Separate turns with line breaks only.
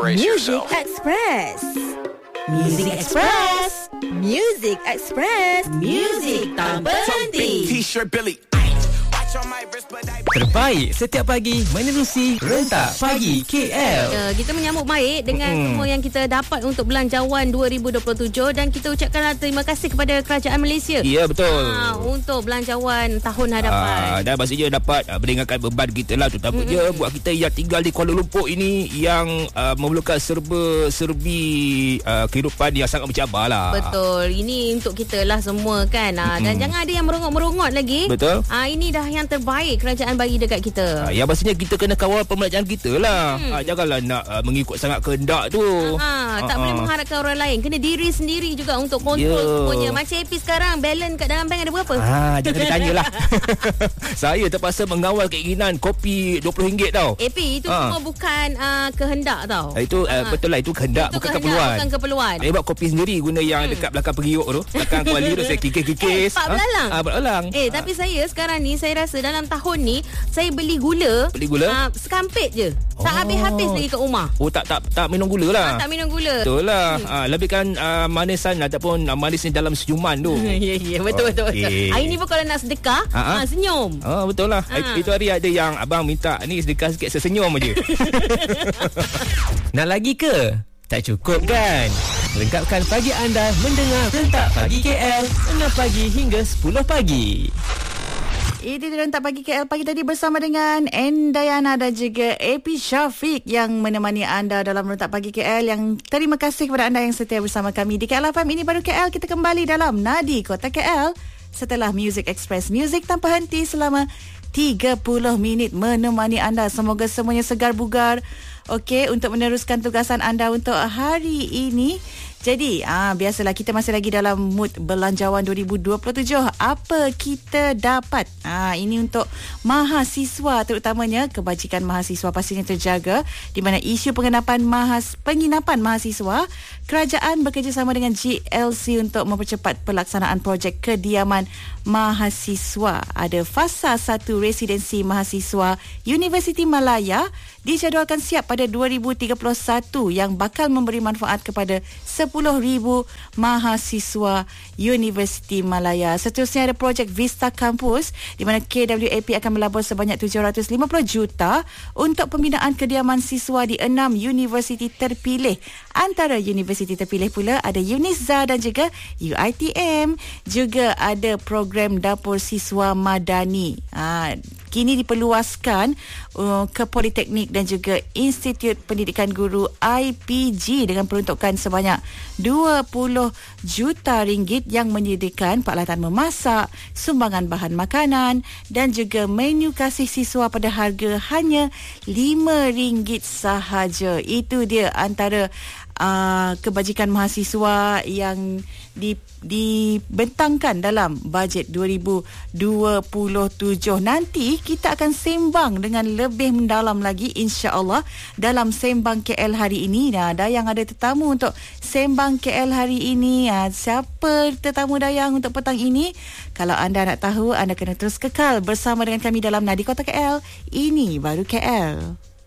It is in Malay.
Brace
Music
yourself.
Express. Music Express. Music Express. Music tanpa henti.
T-shirt Billy.
Terbaik setiap pagi menerusi Rentak Pagi KL.
Kita menyambut baik dengan semua yang kita dapat untuk Belanjawan 2027 dan kita ucapkanlah terima kasih kepada Kerajaan Malaysia.
Ya, betul.
Untuk Belanjawan tahun hadapan.
Dan maksudnya dapat meringankan beban kita lah, terutamanya buat kita yang tinggal di Kuala Lumpur ini yang memerlukan serba-serbi kehidupan yang sangat mencabar lah.
Betul. Ini untuk kita lah semua kan. Dan jangan ada yang merungut-merungut lagi.
Betul.
Ini dah yang terbaik kerajaan bagi dekat kita.
Yang pastinya kita kena kawal pembelanjaan kita lah. Janganlah nak mengikut sangat kehendak tu.
Tak boleh mengharapkan orang lain. Kena diri sendiri juga untuk kontrol semuanya. Macam AP sekarang, balance kat dalam bank ada berapa?
Jangan ditanyalah. Saya terpaksa mengawal keinginan kopi RM20 tau.
AP itu semua bukan kehendak tau.
Itu betul lah, itu kehendak, bukan keperluan.
Bukan keperluan.
Saya buat kopi sendiri guna yang dekat belakang periuk tu. Belakang kuali tu saya kikis-kikis.
Pak belalang.
Belalang.
Tapi saya sekarang ni, saya rasa dalam tahun ni saya beli gula. Sekampit je. Tak habis-habis lagi kat rumah.
Tak minum gula lah.
Tak minum gula.
Betul lah. Lebihkan manisan ataupun manis ni dalam senyuman tu.
Ya, betul. Hari ni pun kalau nak sedekah, senyum.
Betul lah. Itu hari ada yang abang minta ni sedekah sikit, saya senyum aje. Nak lagi ke? Tak cukup kan? Lengkapkan pagi anda mendengar Rentak Pagi KL 6 pagi hingga 10 pagi.
Itu Rentak Pagi KL pagi tadi bersama dengan Endayana dan juga AP Syafiq yang menemani anda dalam Rentak Pagi KL. Yang terima kasih kepada anda yang setia bersama kami di KL FM. Ini baru KL, kita kembali dalam Nadi Kota KL setelah Music Express, Music tanpa henti selama 30 minit menemani anda. Semoga semuanya segar bugar. Okey, untuk meneruskan tugasan anda untuk hari ini. Jadi, biasalah kita masih lagi dalam mood Belanjawan 2027. Apa kita dapat? Ini untuk mahasiswa, terutamanya kebajikan mahasiswa pastinya terjaga, di mana isu penginapan mahasiswa, kerajaan bekerjasama dengan GLC untuk mempercepat pelaksanaan projek kediaman mahasiswa. Ada fasa 1 residensi mahasiswa Universiti Malaya dijadualkan siap pada 2031 yang bakal memberi manfaat kepada 10,000 mahasiswa Universiti Malaya. Seterusnya ada projek Vista Campus di mana KWAP akan melabur sebanyak 750 juta untuk pembinaan kediaman siswa di 6 universiti terpilih. Antara universiti terpilih pula ada UNIZA dan juga UiTM. Juga ada program dapur siswa madani. Kini diperluaskan ke Politeknik dan juga Institut Pendidikan Guru IPG dengan peruntukan sebanyak 20 juta ringgit yang menyediakan peralatan memasak, sumbangan bahan makanan dan juga menu kasih siswa pada harga hanya RM5 sahaja. Itu dia antara kebajikan mahasiswa yang dibentangkan dalam bajet 2027. Nanti kita akan sembang dengan lebih mendalam lagi insya-Allah dalam Sembang KL hari ini. Dayang ada tetamu untuk Sembang KL hari ini. Siapa tetamu Dayang untuk petang ini? Kalau anda nak tahu, anda kena terus kekal bersama dengan kami dalam Nadi Kota KL. Ini baru KL.